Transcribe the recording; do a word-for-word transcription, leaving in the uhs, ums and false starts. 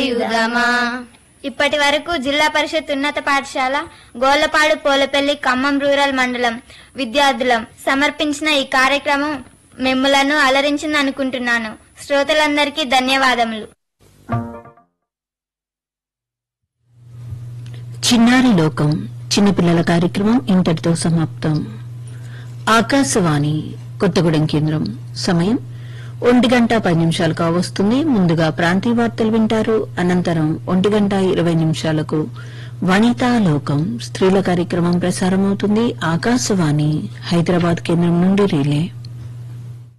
చేయుదమా. ఇప్పటి వరకు జిల్లా పరిషత్ ఉన్నత పాఠశాల గోళ్లపాడు పోలపల్లి ఖమ్మం రూరల్ మండలం విద్యార్థులం సమర్పించిన ఈ కార్యక్రమం మిమ్ములను అలరించింది అనుకుంటున్నాను. శ్రోతలందరికీ ధన్యవాదములు. చిన్నారి లోకం చిన్నపిల్లల కార్యక్రమం ఇంతటితో సమాప్తం. ఆకాశవాణి కొత్తగూడెం కేంద్రం. సమయం ఒంటి గంట పది నిమిషాలు కావస్తుంది. ముందుగా ప్రాంతీయ వార్తలు వింటారు. అనంతరం ఒంటి గంట ఇరవై నిమిషాలకు వనితా లోకం స్త్రీల కార్యక్రమం ప్రసారమవుతుంది. ఆకాశవాణి హైదరాబాద్ కేంద్రం నుండి రిలే.